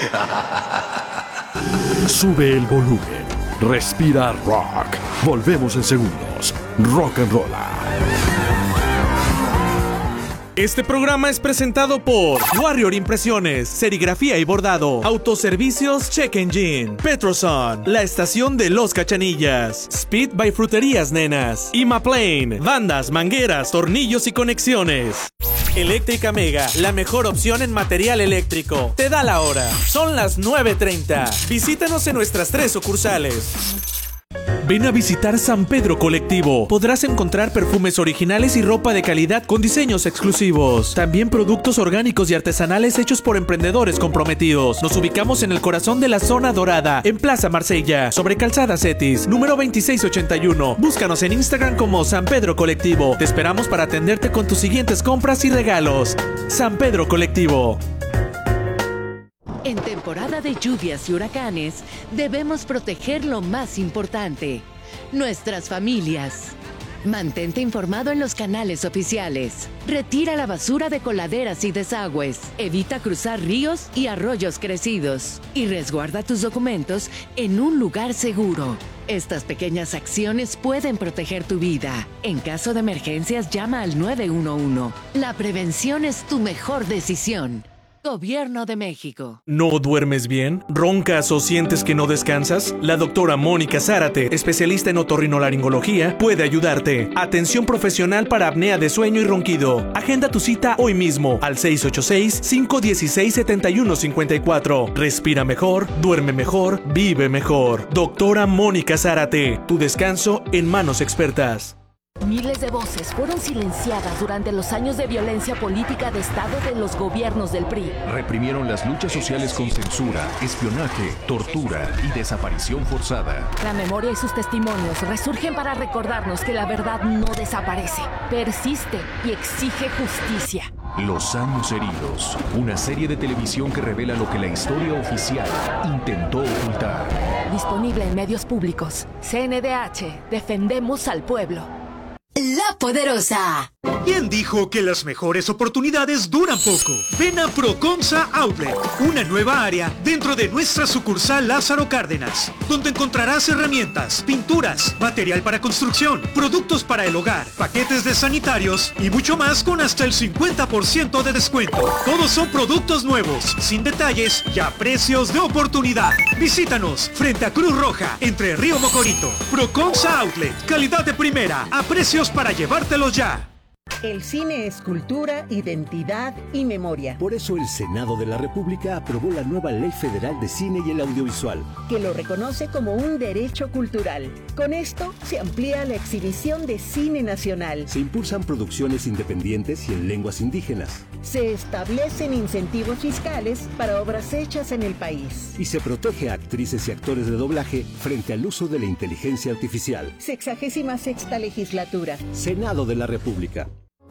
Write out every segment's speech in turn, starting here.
Sube el volumen. Respira rock. Volvemos en segundos. Rock and Rolla. Este programa es presentado por Warrior Impresiones, serigrafía y bordado, autoservicios Check Engine, Petroson, la estación de Los Cachanillas, Speed by Fruterías Nenas, Imaplane, bandas, mangueras, tornillos y conexiones. Eléctrica Mega, la mejor opción en material eléctrico. Te da la hora. Son las 9:30. Visítanos en nuestras 3 sucursales. Ven a visitar San Pedro Colectivo. Podrás encontrar perfumes originales y ropa de calidad con diseños exclusivos. También productos orgánicos y artesanales hechos por emprendedores comprometidos. Nos ubicamos en el corazón de la zona dorada, en Plaza Marsella, sobre Calzada Cetis, número 2681. Búscanos en Instagram como San Pedro Colectivo. Te esperamos para atenderte con tus siguientes compras y regalos. San Pedro Colectivo. En temporada de lluvias y huracanes, debemos proteger lo más importante, nuestras familias. Mantente informado en los canales oficiales. Retira la basura de coladeras y desagües. Evita cruzar ríos y arroyos crecidos. Y resguarda tus documentos en un lugar seguro. Estas pequeñas acciones pueden proteger tu vida. En caso de emergencias, llama al 911. La prevención es tu mejor decisión. Gobierno de México. ¿No duermes bien? ¿Roncas o sientes que no descansas? La doctora Mónica Zárate, especialista en otorrinolaringología, puede ayudarte. Atención profesional para apnea de sueño y ronquido. Agenda tu cita hoy mismo al 686-516-7154. Respira mejor, duerme mejor, vive mejor. Doctora Mónica Zárate, tu descanso en manos expertas. Miles de voces fueron silenciadas durante los años de violencia política de Estado de los gobiernos del PRI. Reprimieron las luchas sociales con censura, espionaje, tortura y desaparición forzada. La memoria y sus testimonios resurgen para recordarnos que la verdad no desaparece, persiste y exige justicia. Los años heridos, una serie de televisión que revela lo que la historia oficial intentó ocultar. Disponible en medios públicos. CNDH, defendemos al pueblo. La Poderosa. ¿Quién dijo que las mejores oportunidades duran poco? Ven a Proconsa Outlet, una nueva área dentro de nuestra sucursal Lázaro Cárdenas, donde encontrarás herramientas, pinturas, material para construcción, productos para el hogar, paquetes de sanitarios y mucho más con hasta el 50% de descuento. Todos son productos nuevos, sin detalles y a precios de oportunidad. Visítanos frente a Cruz Roja, entre Río Mocorito. Proconsa Outlet, calidad de primera, a precios para llevártelos ya. El cine es cultura, identidad y memoria. Por eso el Senado de la República aprobó la nueva Ley Federal de Cine y el Audiovisual, que lo reconoce como un derecho cultural. Con esto se amplía la exhibición de cine nacional. Se impulsan producciones independientes y en lenguas indígenas. Se establecen incentivos fiscales para obras hechas en el país. Y se protege a actrices y actores de doblaje frente al uso de la inteligencia artificial. 66ª legislatura. Senado de la República.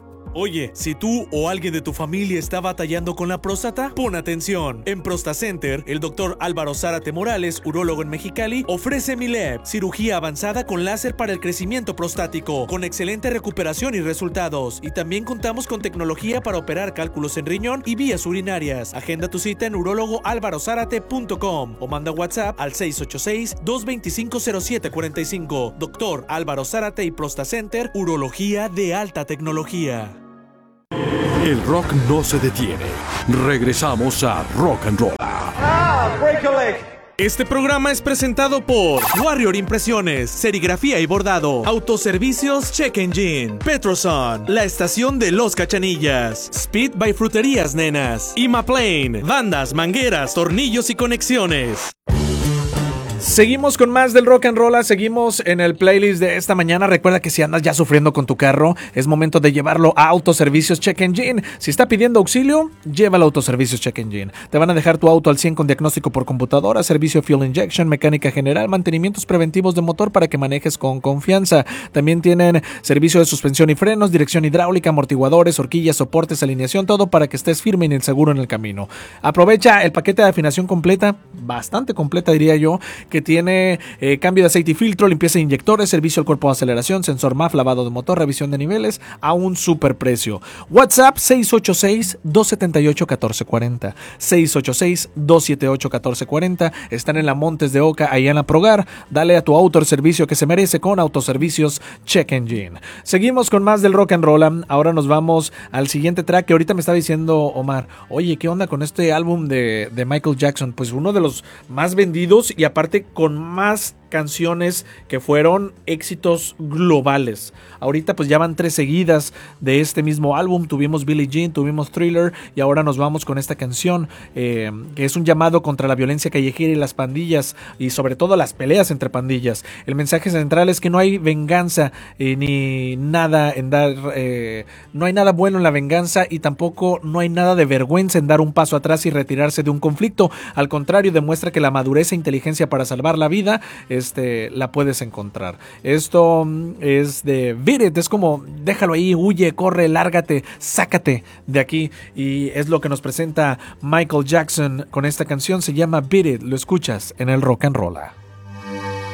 Oye, si tú o alguien de tu familia está batallando con la próstata, pon atención. En ProstaCenter, el doctor Álvaro Zárate Morales, urólogo en Mexicali, ofrece MILEP, cirugía avanzada con láser para el crecimiento prostático, con excelente recuperación y resultados. Y también contamos con tecnología para operar cálculos en riñón y vías urinarias. Agenda tu cita en urólogoalvarozárate.com o manda WhatsApp al 686-225-0745. Doctor Álvaro Zárate y ProstaCenter, urología de alta tecnología. El rock no se detiene. Regresamos a Rock and Roll. Este programa es presentado por Warrior Impresiones, serigrafía y bordado, autoservicios Check Engine, Petroson, la estación de Los Cachanillas, Speed by Fruterías Nenas, Imaplane, bandas, mangueras, tornillos y conexiones. Seguimos con más del Rock and Roll, seguimos en el playlist de esta mañana. Recuerda que si andas ya sufriendo con tu carro, es momento de llevarlo a Autoservicios Check Engine. Si está pidiendo auxilio, llévalo a Autoservicios Check Engine. Te van a dejar tu auto al 100 con diagnóstico por computadora, servicio fuel injection, mecánica general, mantenimientos preventivos de motor para que manejes con confianza. También tienen servicio de suspensión y frenos, dirección hidráulica, amortiguadores, horquillas, soportes, alineación, todo para que estés firme y seguro en el camino. Aprovecha el paquete de afinación completa, bastante completa diría yo, que tiene cambio de aceite y filtro, limpieza de inyectores, servicio al cuerpo de aceleración, sensor MAF, lavado de motor, revisión de niveles a un superprecio. WhatsApp 686-278-1440. 686-278-1440. Están en la Montes de Oca, ahí en la Progar. Dale a tu auto el servicio que se merece con Autoservicios Check Engine. Seguimos con más del rock and roll. Ahora nos vamos al siguiente track que ahorita me estaba diciendo Omar. Oye, ¿qué onda con este álbum de Michael Jackson? Pues uno de los más vendidos y aparte con más canciones que fueron éxitos globales. Ahorita pues ya van 3 seguidas de este mismo álbum. Tuvimos Billie Jean, tuvimos Thriller y ahora nos vamos con esta canción que es un llamado contra la violencia callejera y las pandillas y sobre todo las peleas entre pandillas. El mensaje central es que no hay venganza ni nada en dar, no hay nada bueno en la venganza y tampoco no hay nada de vergüenza en dar un paso atrás y retirarse de un conflicto. Al contrario, demuestra que la madurez e inteligencia para salvar la vida la puedes encontrar. Esto es de Beat It, es como déjalo ahí, huye, corre, lárgate, sácate de aquí, y es lo que nos presenta Michael Jackson con esta canción. Se llama Beat It, lo escuchas en el Rock and Roll.